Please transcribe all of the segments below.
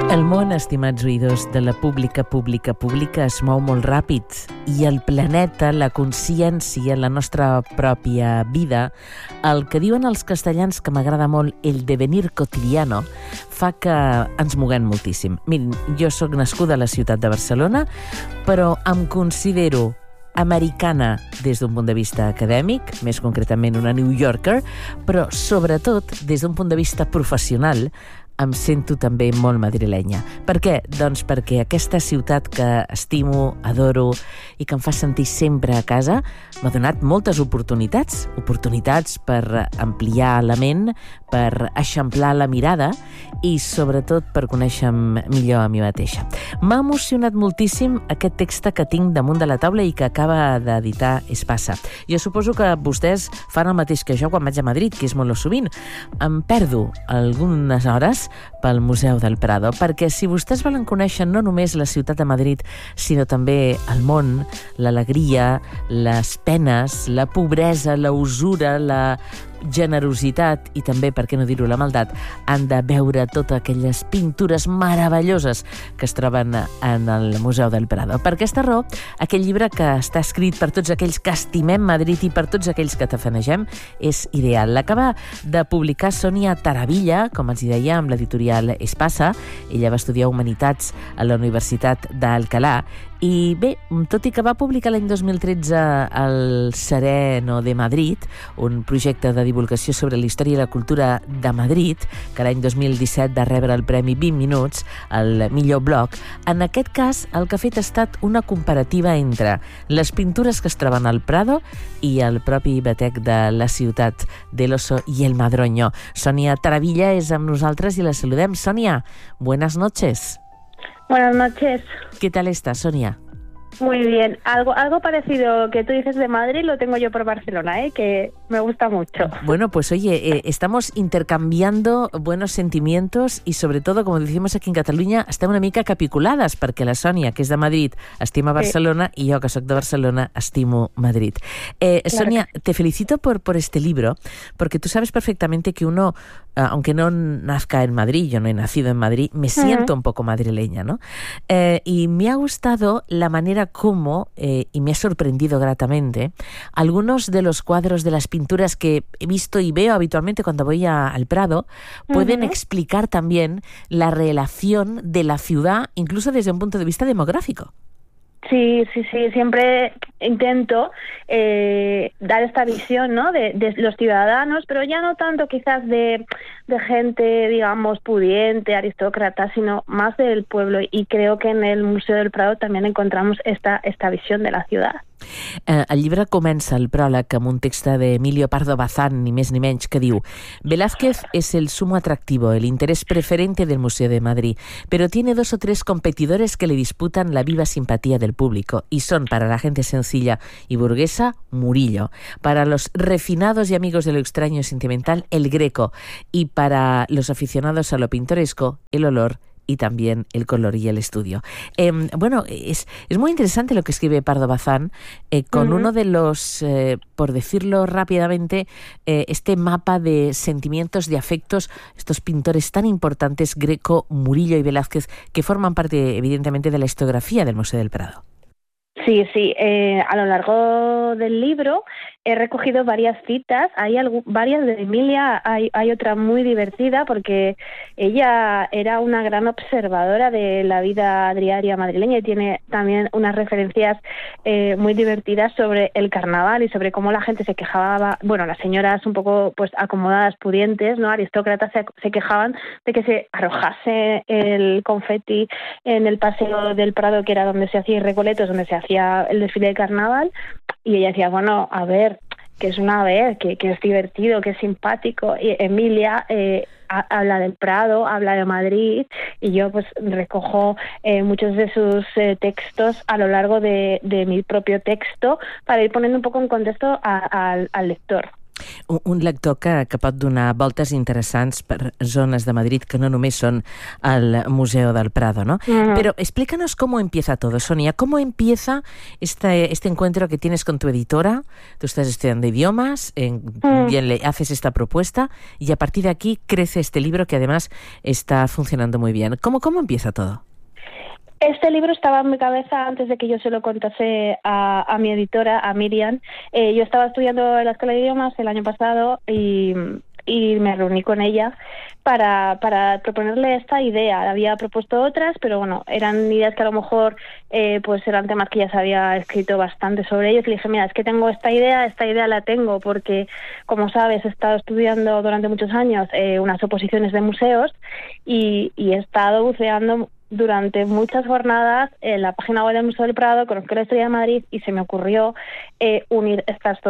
El món, estimats oïdors, de la pública es mou molt ràpid i el planeta, la consciència, la nostra pròpia vida, el que diuen els castellans, que m'agrada molt, el devenir cotidiano, fa que ens moguem moltíssim. Mirin, jo sóc nascuda a la ciutat de Barcelona, però em considero americana des d'un punt de vista acadèmic, més concretament una New Yorker, però sobretot des d'un punt de vista professional em sento també molt madrilenya. Per què? Doncs perquè aquesta ciutat que estimo, adoro i que em fa sentir sempre a casa m'ha donat moltes oportunitats per ampliar la ment, per eixamplar la mirada i sobretot per conèixer millor a mi mateixa. M'ha emocionat moltíssim aquest text que tinc damunt de la taula i que acaba d'editar Espasa. Jo suposo que vostès fan el mateix que jo quan vaig a Madrid, que és molt sovint. Em perdo algunes hores pel Museu del Prado, perquè si vostès volen conèixer no només la ciutat de Madrid, sinó també el món, l'alegria, les penes, la pobresa, la usura, la generositat i també, per què no dir-ho, la maldat, han de veure totes aquelles pintures meravelloses que es troben en el Museu del Prado. Per aquesta raó, aquest llibre que està escrit per tots aquells que estimem Madrid i per tots aquells que tafanegem és ideal. L'acaba de publicar Sònia Taravilla, com els deia, amb l'editorial Espasa. Ella va estudiar Humanitats a la Universitat d'Alcalà i bé, tot i que va publicar l'any 2013 el Sereno de Madrid, un projecte de divulgació sobre la història i la cultura de Madrid, que l'any 2017 va rebre el Premi 20 Minuts, el millor blog, en aquest cas el que ha fet ha estat una comparativa entre les pintures que es troben al Prado i el propi batec de la ciutat de l'Oso i el Madroño. Sònia Taravilla és amb nosaltres i la saludem. Sònia, buenas noches. Buenas noches. ¿Qué tal estás, Sonia? Muy bien. Algo parecido que tú dices de Madrid lo tengo yo por Barcelona, que me gusta mucho. Bueno, pues oye, estamos intercanviando buenos sentimientos i sobretot, com decimos aquí en Catalunya, estem una mica capiculades, perquè la Sònia, que és de Madrid, estima Barcelona y yo, que soc de Barcelona, estimo Madrid. Sonia, te felicito por este libro, porque tú sabes perfectamente que uno, aunque no nazca en Madrid, yo no he nacido en Madrid, me siento un poco madrileña, ¿no? Y me ha gustado la manera como, y me ha sorprendido gratamente, algunos de los cuadros de las pinturas que he visto y veo habitualmente cuando voy al Prado pueden explicar también la relación de la ciudad, incluso desde un punto de vista demográfico. Sí, siempre intento dar esta visión, ¿no?, de los ciudadanos, pero ya no tanto quizás de gente, digamos, pudiente, aristócrata, sino más del pueblo, y creo que en el Museo del Prado también encontramos esta visión de la ciudad. El llibre comença, el pròleg, amb un text d'Emilio Pardo Bazán, ni més ni menys, que diu: Velázquez es el sumo atractivo, el interés preferente del Museo de Madrid, pero tiene 2 o 3 competidores que le disputan la viva simpatía del público, y son, para la gente sencilla y burguesa, Murillo; para los refinados y amigos de lo extraño y sentimental, el Greco; y para los aficionados a lo pintoresco, el olor y también el color y el estudio. Bueno, es muy interesante lo que escribe Pardo Bazán con uno de los, por decirlo rápidamente, este mapa de sentimientos, de afectos, estos pintores tan importantes, Greco, Murillo y Velázquez, que forman parte, evidentemente, de la historiografía del Museo del Prado. Sí, a lo largo del libro he recogido varias citas, hay varias de Emilia, hay otra muy divertida porque ella era una gran observadora de la vida diaria madrileña y tiene también unas referencias muy divertidas sobre el carnaval y sobre cómo la gente se quejaba, bueno, las señoras un poco pues acomodadas, pudientes, ¿no?, aristócratas, se quejaban de que se arrojase el confeti en el Paseo del Prado, que era donde se hacía, y Recoletos, donde se hacía el desfile de carnaval, y ella decía, bueno, a ver, que es una vez, que es divertido, que es simpático. Y Emilia habla del Prado, habla de Madrid, y yo pues recojo muchos de sus textos a lo largo de mi propio texto para ir poniendo un poco en contexto al lector. Un lector que pot donar voltes interessants per zonas de Madrid que no només són el Museo del Prado, ¿no? Pero explícanos cómo empieza todo, Sonia. ¿Cómo empieza este encuentro que tienes con tu editora? Tú estás estudiando idiomas, bien le haces esta propuesta y a partir de aquí crece este libro que además está funcionando muy bien. ¿Cómo empieza todo? Este libro estaba en mi cabeza antes de que yo se lo contase a mi editora, a Miriam. Yo estaba estudiando en la Escuela de Idiomas el año pasado y me reuní con ella para proponerle esta idea. Había propuesto otras, pero bueno, eran ideas que a lo mejor pues eran temas que ya se había escrito bastante sobre ellos. Le dije, mira, es que tengo esta idea la tengo porque, como sabes, he estado estudiando durante muchos años unas oposiciones de museos y he estado buceando durante muchas jornadas en la página web del Museo del Prado, conozco la historia de Madrid y se me ocurrió unir estas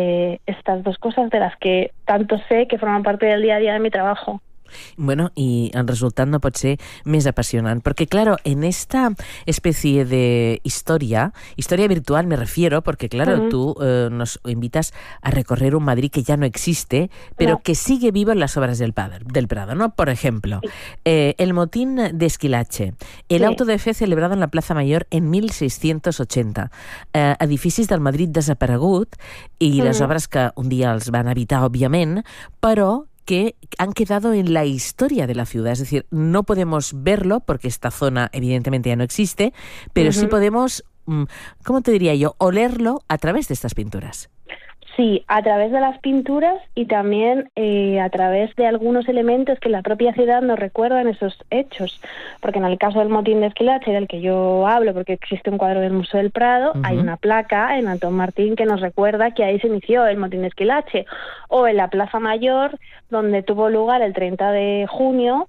dos cosas de las que tanto sé que forman parte del día a día de mi trabajo. Bueno, y el resultat no pot ser més apassionant, porque claro, en esta especie de historia virtual me refiero, porque claro, tú nos invitas a recorrer un Madrid que ya no existe, pero que sigue vivo en las obras del Prado, ¿no? Por ejemplo, el motín de Esquilache, el auto de fe celebrado en la Plaza Mayor en 1680, edificis del Madrid desaparegut i les obres que un dia els van habitar, òbviament, però que han quedado en la historia de la ciudad. Es decir, no podemos verlo porque esta zona evidentemente ya no existe, pero sí podemos, ¿cómo te diría yo?, olerlo a través de estas pinturas. Sí, a través de las pinturas y también a través de algunos elementos que la propia ciudad nos recuerdan esos hechos. Porque en el caso del motín de Esquilache, del que yo hablo, porque existe un cuadro del Museo del Prado, hay una placa en Antón Martín que nos recuerda que ahí se inició el motín de Esquilache. O en la Plaza Mayor, donde tuvo lugar el 30 de junio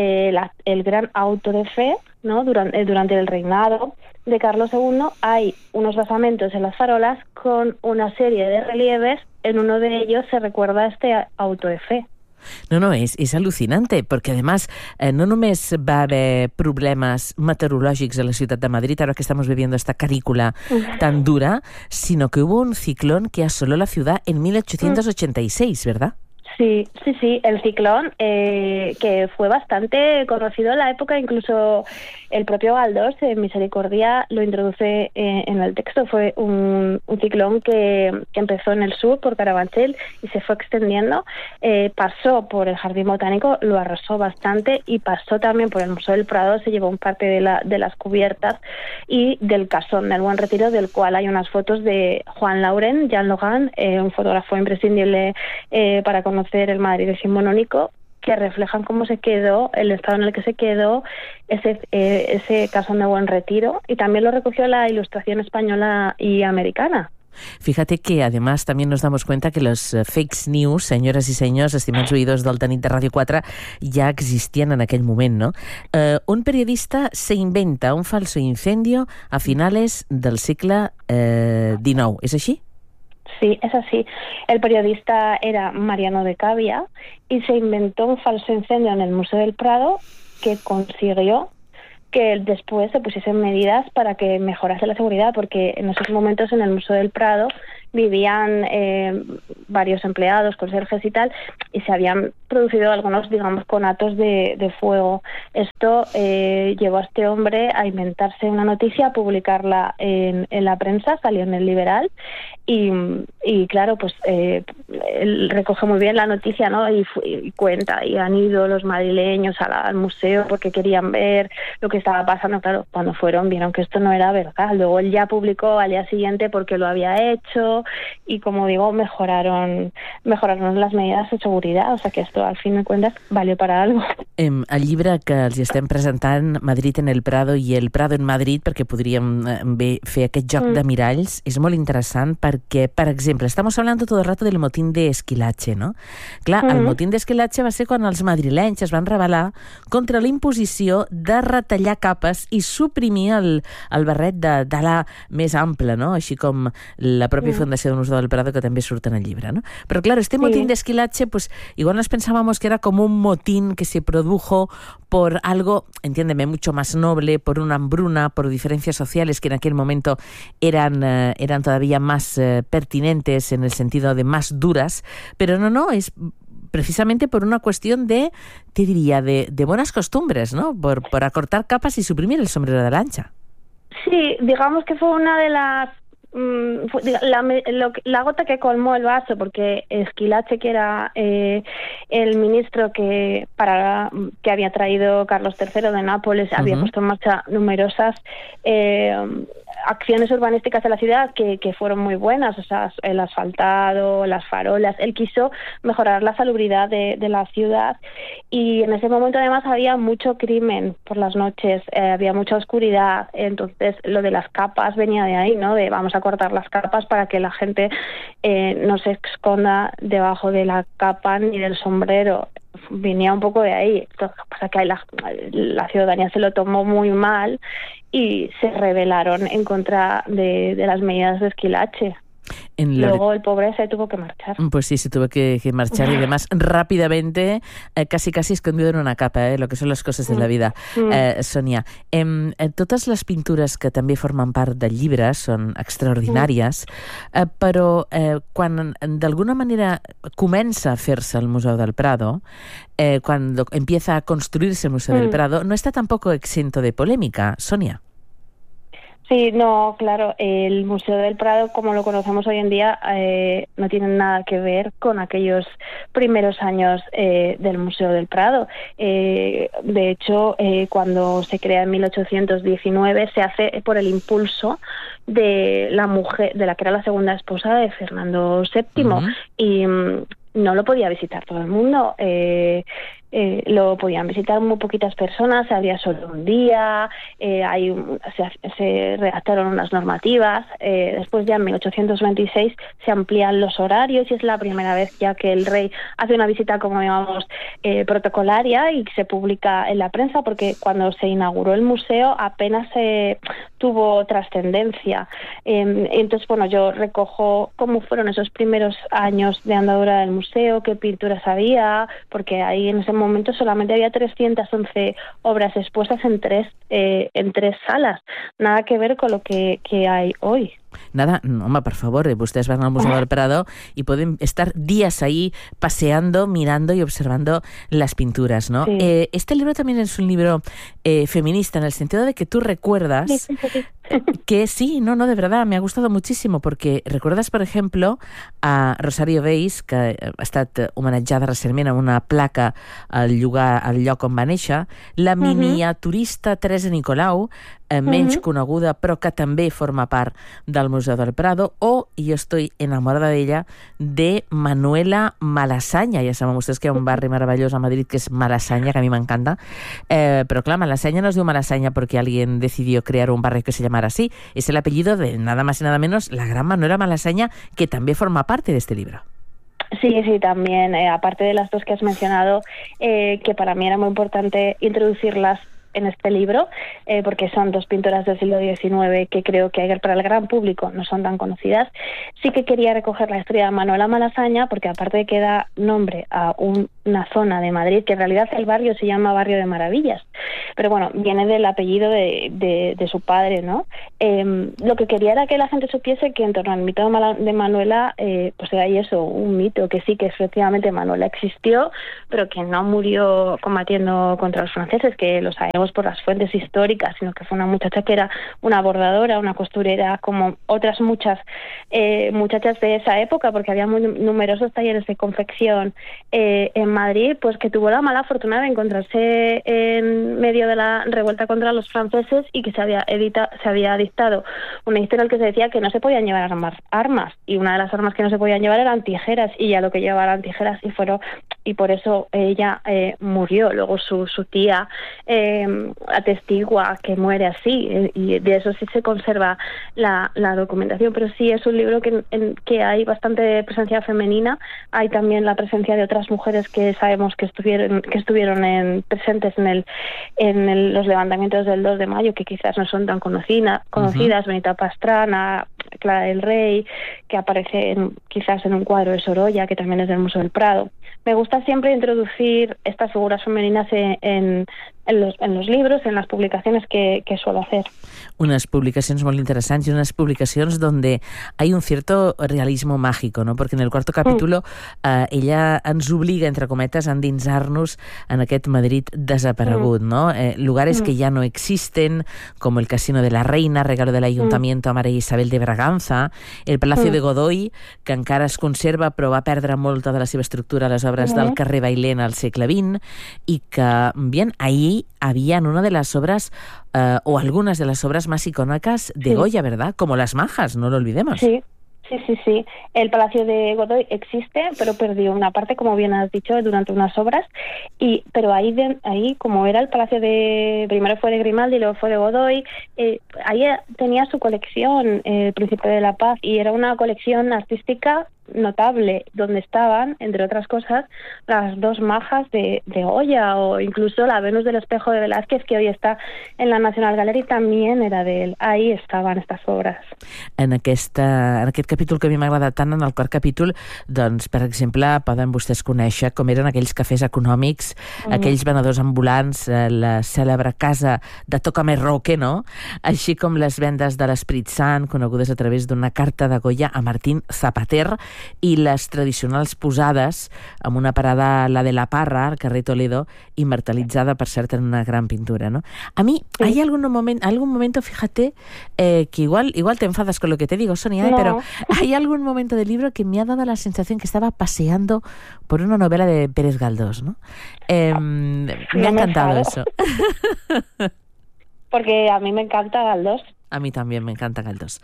el gran auto de fe, ¿no? Durante el reinado de Carlos II, hay unos basamentos en las farolas con una serie de relieves. En uno de ellos se recuerda este auto de fe. No, és al·lucinante, perquè además no només va haver problemes meteorològics a la ciutat de Madrid, ahora que estamos viviendo esta canícula tan dura, sino que hubo un ciclón que asoló la ciudad en 1886, ¿verdad? Sí, el ciclón que fue bastante conocido en la época, incluso el propio Galdós en Misericordia lo introduce en el texto. Fue un ciclón que empezó en el sur por Carabanchel y se fue extendiendo, pasó por el Jardín Botánico, lo arrasó bastante y pasó también por el Museo del Prado, se llevó un parte de las cubiertas y del Casón del Buen Retiro, del cual hay unas fotos de Juan Laurent, Jean Logan, un fotógrafo imprescindible para conocer el Madrid decimonónico, que reflejan cómo se quedó, el estado en el que se quedó ese Casón de Buen Retiro, y también lo recogió la Ilustración española y americana. Fíjate que además también nos damos cuenta que los fake news, señoras y señors, estimats oïdors del Tanit de Radio 4, ya existían en aquel moment, ¿no? Un periodista se inventa un falso incendio a finales del segle XIX, ¿es així? Sí, es así. El periodista era Mariano de Cavia y se inventó un falso incendio en el Museo del Prado que consiguió que después se pusiesen medidas para que mejorase la seguridad, porque en esos momentos en el Museo del Prado vivían varios empleados, conserjes y tal, y se habían producido algunos, digamos, conatos de fuego. Esto llevó a este hombre a inventarse una noticia, a publicarla en la prensa, salió en El Liberal, y claro, pues él recoge muy bien la noticia, ¿no? Y cuenta, y han ido los madrileños al museo porque querían ver lo que estaba pasando. Claro, cuando fueron vieron que esto no era verdad. Luego él ya publicó al día siguiente porque lo había hecho y, como digo, mejoraron las medidas de seguridad. O sea que esto, al fin de cuentas, valió para algo. El llibre que els estem presentant, Madrid en el Prado i el Prado en Madrid, perquè podríem bé fer aquest joc de miralls, és molt interessant perquè, per exemple, estamos hablando todo el rato del motín de Esquilache, no? Clar, el motín d'Esquilache va ser quan els madrilenys es van rebel·lar contra la imposició de retallar capes i suprimir el barret d'ala més ample, no? Així com la pròpia Fundació Fundació del Museu del Prado, que també surt en el llibre, no? Pero claro, este motín de Esquilache, pues igual nos pensábamos que era como un motín que se produjo por algo, entiéndeme, mucho más noble, por una hambruna, por diferencias sociales que en aquel momento eran todavía más pertinentes en el sentido de más duras, pero no, es precisamente por una cuestión de, te diría, de buenas costumbres, ¿no? Por acortar capas y suprimir el sombrero de lancha. Sí, digamos que fue una de las la gota que colmó el vaso, porque Esquilache, que era el ministro que había traído Carlos III de Nápoles, había puesto en marcha numerosas acciones urbanísticas de la ciudad que fueron muy buenas, o sea, el asfaltado, las farolas. Él quiso mejorar la salubridad de la ciudad, y en ese momento además había mucho crimen por las noches, había mucha oscuridad, entonces lo de las capas venía de ahí, ¿no? De vamos a cortar las capas para que la gente no se esconda debajo de la capa ni del sombrero. Venía un poco de ahí. Lo que pasa es que la ciudadanía se lo tomó muy mal y se rebelaron en contra de las medidas de Esquilache. Luego el pobre se tuvo que marchar. Pues sí, se tuvo que marchar, y además rápidamente, casi escondido en una capa, lo que son les coses de la vida. Sònia, totes les pintures que també formen part del llibre són extraordinàries, però quan d'alguna manera comença a fer-se el Museu del Prado, cuando empieza a construirse el Museo del Prado, no está tampoco exento de polémica, Sonia. Sí, no, claro, el Museo del Prado, como lo conocemos hoy en día, no tiene nada que ver con aquellos primeros años del Museo del Prado. De hecho, cuando se crea en 1819, se hace por el impulso de la mujer, de la que era la segunda esposa de Fernando VII, y no lo podía visitar todo el mundo. Lo podían visitar muy poquitas personas, se abría solo un día, se redactaron unas normativas, después ya en 1826 se amplían los horarios, y es la primera vez ya que el rey hace una visita, como llamamos, protocolaria, y se publica en la prensa, porque cuando se inauguró el museo apenas tuvo trascendencia. Entonces, bueno, yo recojo cómo fueron esos primeros años de andadura del museo, qué pinturas había, porque ahí en ese momento solamente había 311 obras expuestas en tres salas. Nada que ver con lo que hay hoy. Nada, no, home, por favor, ustedes van al Museo del Prado y pueden estar días ahí paseando, mirando y observando las pinturas, ¿no? Sí. Este libro también es un libro feminista, en el sentido de que tú recuerdas que sí, no, de verdad, me ha gustado muchísimo, porque recuerdas, por ejemplo, a Rosario Veis, que ha estat homenatjada recentment amb una placa al lloc on va néixer, la miniaturista Teresa Nicolau, menys coneguda, però que també forma part del Museu del Prado, o, y yo estoy enamorada de ella, de Manuela Malasaña. Ja saben vostès que hi ha un barri meravellós a Madrid que és Malasaña, que a mi m'encanta, però clar, Malasaña no es diu Malasaña porque alguien decidió crear un barrio que se llamara así, es el apellido de nada más y nada menos la gran Manuela Malasaña, que también forma parte de este libro. Sí, también, aparte de las dos que has mencionado, que para mí era muy importante introducirlas en este libro, porque son dos pintoras del siglo XIX que creo que para el gran público no son tan conocidas. Sí que quería recoger la historia de Manuela Malasaña, porque aparte de que da nombre a una zona de Madrid, que en realidad el barrio se llama Barrio de Maravillas, pero bueno, viene del apellido de su padre, ¿no? Lo que quería era que la gente supiese que en torno al mito de Manuela, pues hay eso, un mito, que sí, que efectivamente Manuela existió, pero que no murió combatiendo contra los franceses, que lo sabemos por las fuentes históricas, sino que fue una muchacha que era una bordadora, una costurera, como otras muchas muchachas de esa época, porque había muy numerosos talleres de confección en Madrid, pues que tuvo la mala fortuna de encontrarse en medio de la revuelta contra los franceses, y que se había dictado una historia en la que se decía que no se podían llevar armas, y una de las armas que no se podían llevar eran tijeras, y ya lo que llevaban eran tijeras, y por eso ella murió. Luego su tía atestigua que muere así, y de eso sí se conserva la documentación. Pero sí es un libro que hay bastante presencia femenina. Hay también la presencia de otras mujeres que sabemos que estuvieron presentes en los levantamientos del 2 de mayo, que quizás no son tan conocidas, Benita Pastrana, Clara del Rey, que aparece quizás en un cuadro de Sorolla, que también es del Museo del Prado. Me gusta siempre introducir estas figuras femeninas en los libros, en las publicaciones que suelo hacer. Unas publicacions molt interessants i unes publicacions donde hay un cierto realismo mágico, ¿no? Porque en el cuarto capítulo ella ens obliga, entre cometes, a endinsar-nos en aquest Madrid desaparegut, ¿no? Lugares que ya no existen, como el Casino de la Reina, regalo del Ayuntamiento a María Isabel de Braganza, el Palacio de Godoy, que encara es conserva però va perdre molta de la seva estructura a les obres del carrer Bailén al segle XX, y que, bien, ahí habían una de las obras o algunas de las obras más icónicas de Goya, ¿verdad? Como las Majas, no lo olvidemos. Sí. El Palacio de Godoy existe, pero perdió una parte, como bien has dicho, durante unas obras. Pero ahí, como era el Palacio primero fue de Grimaldi y luego fue de Godoy, ahí tenía su colección, el Príncipe de la Paz, y era una colección artística notable, donde estaban, entre otras cosas, las 2 Majas de Goya, o incluso la Venus del Espejo de Velázquez, que hoy está en la National Gallery, también era de él. Ahí estaven estas obres. En aquest capítol que a mi m'agrada tant, en el quart capítol, doncs, per exemple, poden vostès conèixer com eren aquells cafès econòmics, aquells venedors ambulants, la cèlebre casa de Tócame Roque, no? Així com les vendes de l'Esprit Sant, conegudes a través d'una carta de Goya a Martín Zapater, i les tradicionals posades amb una parada, la de la Parra, al carrer Toledo, immortalitzada, per cert, en una gran pintura, ¿no? A mí, hay algún momento, fíjate, que igual te enfadas con lo que te digo, Sonia, no. Pero hay algún momento del libro que me ha dado la sensación que estaba paseando por una novela de Pérez Galdós, ¿no? Me ha encantado eso. Porque a mí me encanta Galdós. A mí también me encanta Galdós.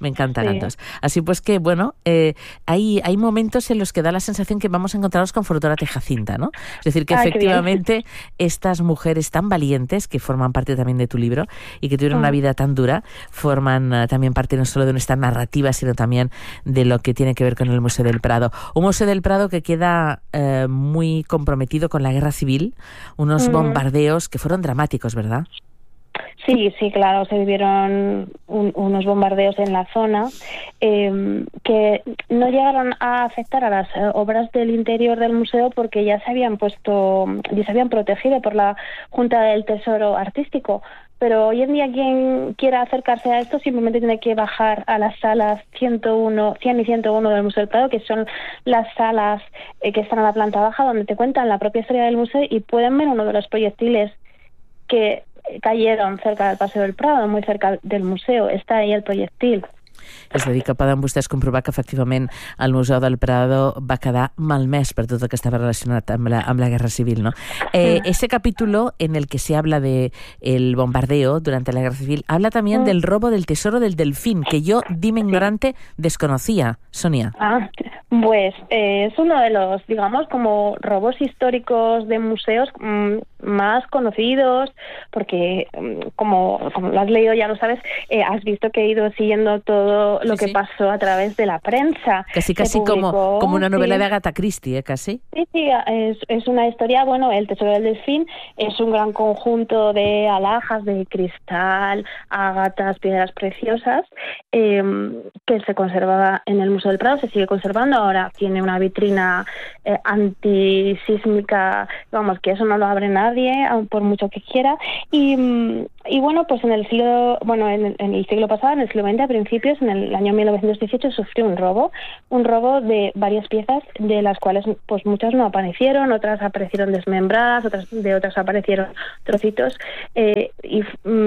Así pues que, bueno, hay momentos en los que da la sensación que vamos a encontrarnos con Frutora Jacinta, ¿no? Es decir, que efectivamente estas mujeres tan valientes, que forman parte también de tu libro y que tuvieron una vida tan dura, forman también parte no solo de nuestra narrativa, sino también de lo que tiene que ver con el Museo del Prado. Un Museo del Prado que queda muy comprometido con la guerra civil, unos bombardeos que fueron dramáticos, ¿verdad? Sí, claro, se vivieron unos bombardeos en la zona que no llegaron a afectar a las obras del interior del museo porque ya se habían protegido por la Junta del Tesoro Artístico. Pero hoy en día quien quiera acercarse a esto simplemente tiene que bajar a las salas 100 y 101 del Museo del Prado, que son las salas que están a la planta baja, donde te cuentan la propia historia del museo y pueden ver uno de los proyectiles que cayeron cerca del Paseo del Prado, muy cerca del museo. Está ahí el proyectil. És a dir, que poden vostès comprovar que efectivament el Museu del Prado va quedar malmès per tot el que estava relacionat amb la Guerra Civil, ¿no? Ese capítulo en el que se habla de el bombardeo durante la Guerra Civil habla también del robo del tesoro del Delfín, que yo, dime ignorante, desconocía. Sonia. Pues es uno de los, digamos, como robos históricos de museos más conocidos, porque como lo has leído, ya lo sabes, has visto que he ido siguiendo todo lo que pasó a través de la prensa. Casi como una novela de Agatha Christie, casi. Sí, es una historia, bueno, el Tesoro del Delfín es un gran conjunto de alhajas de cristal, ágatas, piedras preciosas, que se conservaba en el Museo del Prado, se sigue conservando, ahora tiene una vitrina antisísmica, vamos, que eso no lo abre nadie, aun por mucho que quiera, y bueno, pues en el siglo pasado, en el siglo XX, a principios, en el año 1918, sufrió un robo de varias piezas, de las cuales pues muchas no aparecieron, otras aparecieron desmembradas, otras aparecieron trocitos, y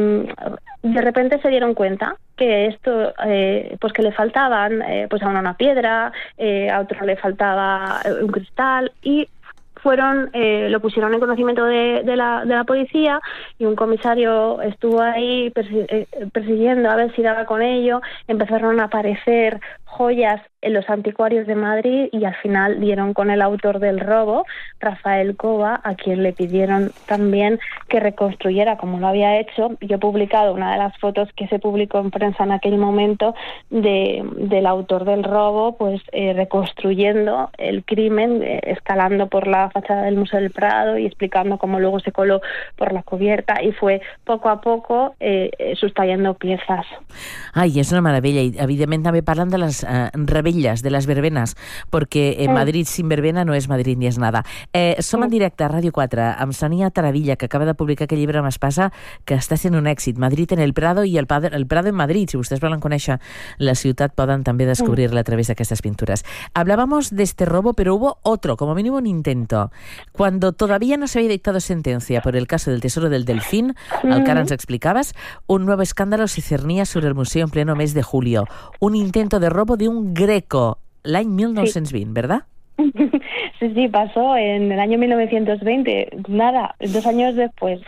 de repente se dieron cuenta que esto, pues que le faltaban, pues a una piedra, a otro le faltaba un cristal, y lo pusieron en conocimiento de la policía, y un comisario estuvo ahí persiguiendo a ver si daba con ello. Empezaron a aparecer joyas en los anticuarios de Madrid y al final dieron con el autor del robo, Rafael Cova, a quien le pidieron también que reconstruyera como lo había hecho. Yo he publicado una de las fotos que se publicó en prensa en aquel momento del autor del robo, pues reconstruyendo el crimen, escalando por la fachada del Museo del Prado y explicando cómo luego se coló por la cubierta y fue poco a poco sustrayendo piezas. Ai, és una meravella, i evidentment també parlen de les revetlles, de les verbenes, perquè Madrid sin verbena no és Madrid ni és nada. Som en directe a Ràdio 4 amb Sònia Taravilla, que acaba de publicar aquest llibre M'espasa, que està sent un èxit. Madrid en el Prado i el Prado en Madrid. Si vostès volen conèixer la ciutat, poden també descobrir-la a través d'aquestes pintures. Hablábamos de este robo, pero hubo otro, como mínimo un intento. Cuando todavía no se había dictado sentencia por el caso del Tesoro del Delfín, al que ara ens explicaves, un nuevo escándalo se cernía sobre el museo en pleno mes de julio. Un intento de robo de un greco, l'any 1920, ¿verdad? Sí, pasó en el año 1920, nada, 2 años después.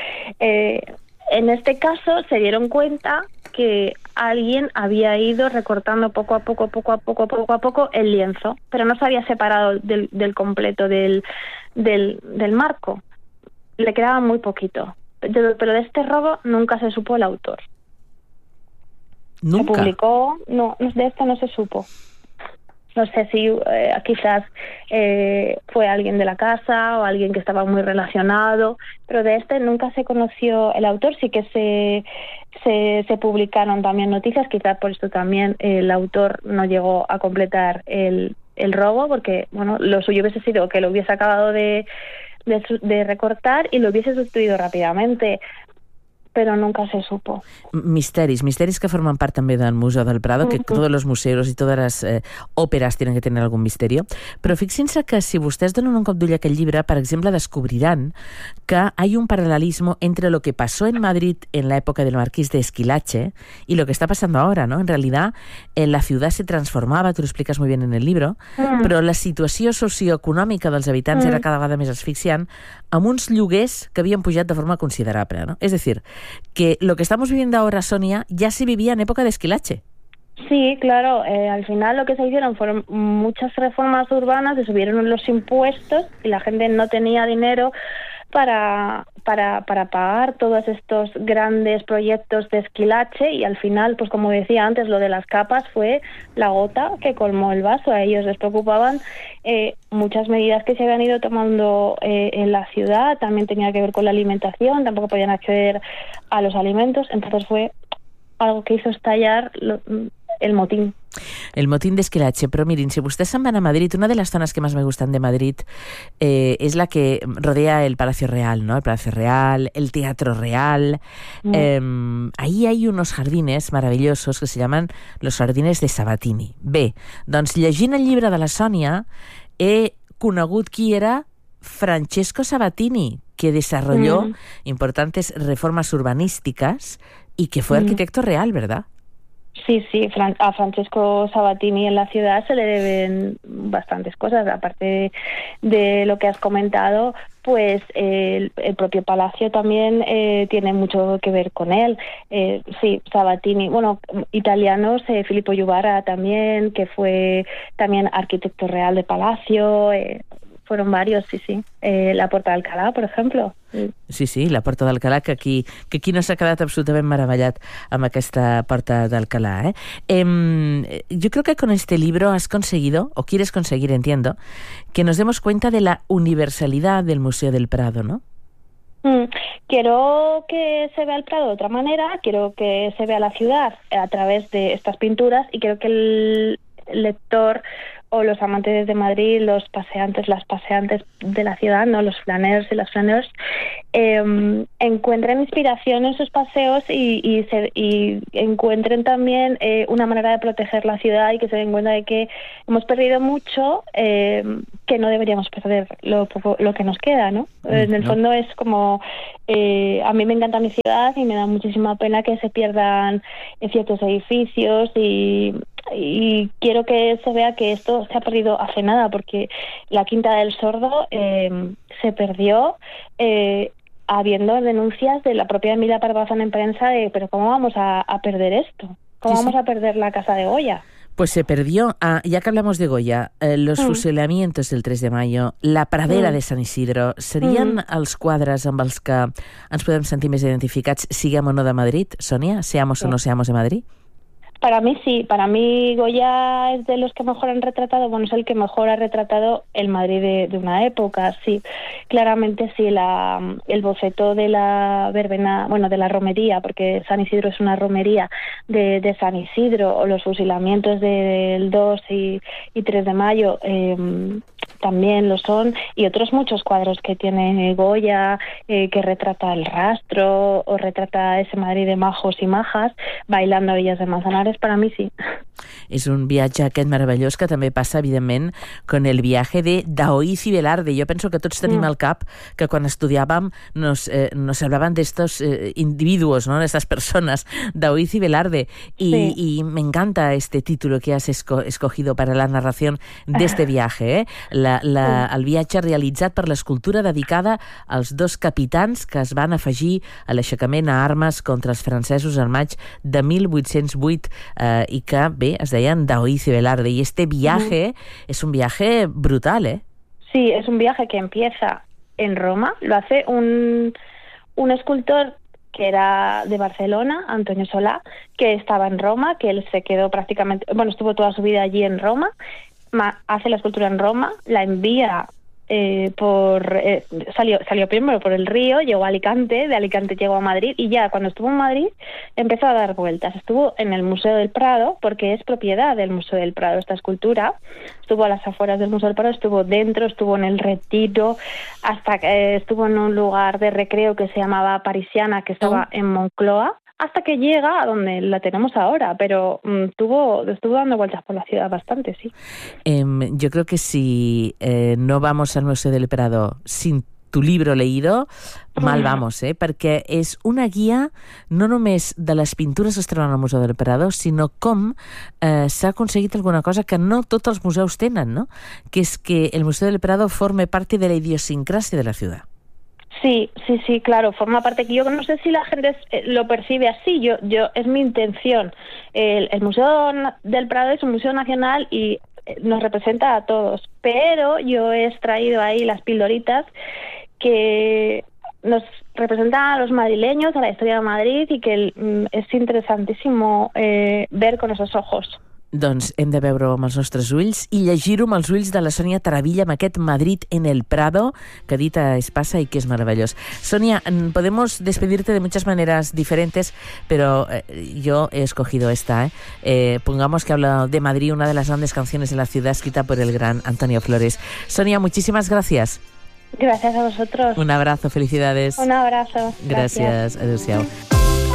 En este caso se dieron cuenta que alguien había ido recortando poco a poco el lienzo, pero no se había separado del completo del marco. Le quedaba muy poquito. Pero de este robo nunca se supo el autor. ¿Nunca? Se publicó, no, de esto no se supo. No sé si quizás fue alguien de la casa o alguien que estaba muy relacionado, pero de este nunca se conoció el autor. Sí que se publicaron también noticias, quizás por esto también el autor no llegó a completar el robo, porque bueno, lo suyo hubiese sido que lo hubiese acabado de recortar y lo hubiese sustituido rápidamente, però nunca se supo. Misteris que forman part també del Museu del Prado, que tots els museus i totes les òperes tenen que tenir algun misteri. Però fixin-se que si vostès donen un cop d'ull a aquest llibre, per exemple, descobriran que hay un paralelismo entre lo que pasó en Madrid en la época del Marquís de Esquilache y lo que está pasando ahora, ¿no? En realidad, la ciudad se transformava, tú lo explicas muy bien en el libro, però la situació socioeconòmica dels habitants era cada vegada més asfixiant, amb uns lloguers que havien pujat de forma considerable, ¿no? Es decir, que lo que estamos viviendo ahora, Sonia, ya se vivía en época de Esquilache. Sí, claro. Al final lo que se hicieron fueron muchas reformas urbanas, se subieron los impuestos y la gente no tenía dinero para pagar todos estos grandes proyectos de Esquilache y al final, pues como decía antes, lo de las capas fue la gota que colmó el vaso. A ellos les preocupaban muchas medidas que se habían ido tomando en la ciudad, también tenía que ver con la alimentación, tampoco podían acceder a los alimentos, entonces fue algo que hizo estallar el motín. El motín d'Esquilache, però mirin, si vostès se'n van a Madrid, una de las zonas que más me gustan de Madrid es la que rodea el Palacio Real, ¿no? El Palacio Real, el Teatro Real. Ahí hay unos jardines maravillosos que se llaman los jardines de Sabatini. Bé, doncs llegint el llibre de la Sònia he conegut qui era Francesco Sabatini, que desarrolló importantes reformas urbanísticas y que fue arquitecto real, ¿verdad? Sí, a Francesco Sabatini en la ciudad se le deben bastantes cosas, aparte de lo que has comentado, pues el propio palacio también tiene mucho que ver con él. Sí, Sabatini, bueno, italianos, Filippo Juvara también, que fue también arquitecto real de palacio, fueron varios, sí. La Porta d'Alcalá, por ejemplo. Sí, la Porta d'Alcalá, que aquí no s'ha quedat absolutament meravellat amb aquesta Porta d'Alcalá. Yo creo que con este libro has conseguido, o quieres conseguir, entiendo, que nos demos cuenta de la universalidad del Museo del Prado, ¿no? Quiero que se vea el Prado de otra manera, quiero que se vea la ciudad a través de estas pinturas y creo que el lector o los amantes de Madrid, las paseantes de la ciudad, ¿no? Los flaneurs y las flaneurs, encuentren inspiración en sus paseos y encuentren también una manera de proteger la ciudad y que se den cuenta de que hemos perdido mucho, que no deberíamos perder lo que nos queda, ¿no? En el fondo es como, a mí me encanta mi ciudad y me da muchísima pena que se pierdan ciertos edificios y quiero que se vea que esto se ha perdido hace nada, porque la Quinta del Sordo se perdió habiendo denuncias de la propia Emilia Barbazán en prensa de pero ¿cómo vamos a perder esto? ¿Cómo vamos a perder la Casa de Goya? Pues se perdió, ya que hablamos de Goya, los fusilamientos del 3 de mayo, la pradera de Sant Isidro, serien els quadres amb els que ens podem sentir més identificats, siguem o no de Madrid, Sònia? Seamos o no seamos de Madrid? Para mí sí, para mí Goya es de los que mejor han retratado, bueno, es el que mejor ha retratado el Madrid de una época, sí. Claramente sí, el boceto de la verbena, bueno, de la romería, porque San Isidro es una romería de San Isidro, o los fusilamientos del 2 y 3 de mayo, también lo son, y otros muchos cuadros que tiene Goya, que retrata el rastro, o retrata ese Madrid de majos i majas, bailando a Villas de Manzanares, para mí sí. És un viatge aquest meravellós que també passa, evidentment, con el viaje de Daoíz y Velarde. Jo penso que tots tenim al cap que quan estudiàvem nos hablaban de estos individuos, ¿no? De estas personas, Daoíz y Velarde. Y me encanta este título que has escogido para la narración de este viaje, el viatge realitzat per l'escultura dedicada als dos capitans que es van afegir a l'aixecament a armes contra els francesos al maig de 1808 i que, bé, es deien Daoíz y Velarde. Y este viaje es un viaje brutal, ¿eh? Sí, es un viaje que empieza en Roma, lo hace un escultor que era de Barcelona, Antonio Solá, que estaba en Roma, que él se quedó prácticamente, bueno, estuvo toda su vida allí en Roma, hace la escultura en Roma, la envía salió primero por el Río, llegó a Alicante, de Alicante llegó a Madrid, y ya cuando estuvo en Madrid empezó a dar vueltas. Estuvo en el Museo del Prado, porque es propiedad del Museo del Prado esta escultura, estuvo a las afueras del Museo del Prado, estuvo dentro, estuvo en el Retiro, hasta que estuvo en un lugar de recreo que se llamaba Parisiana, que estaba en Moncloa, hasta que llega a donde la tenemos ahora, pero estuvo dando vueltas por la ciudad bastante, sí. Yo creo que si no vamos al Museo del Prado sin tu libro leído, mal vamos, perquè és una guia no només de les pintures que es troben al Museu del Prado, sinó com s'ha aconseguit alguna cosa que no tots els museus tenen, ¿no? Que és que el Museu del Prado forme parte de la idiosincrasia de la ciudad. Sí, claro, forma parte, que yo no sé si la gente lo percibe así, yo es mi intención. El Museo del Prado es un museo nacional y nos representa a todos, pero yo he extraído ahí las pildoritas que nos representan a los madrileños, a la historia de Madrid, y que es interesantísimo ver con esos ojos. Doncs hem de veure-ho amb els nostres ulls i llegir-ho amb els ulls de la Sònia Taravilla, amb aquest Madrid en el Prado, que dita es pasa y que es maravillós. Sonia, podemos despedirte de muchas maneras diferentes, pero yo he escogido esta. Pongamos que habla de Madrid, una de las grandes canciones de la ciudad, escrita por el gran Antonio Flores. Sonia, muchísimas gracias. Gracias a vosotros. Un abrazo, felicidades. Un abrazo. Gràcies. Adéu-siau.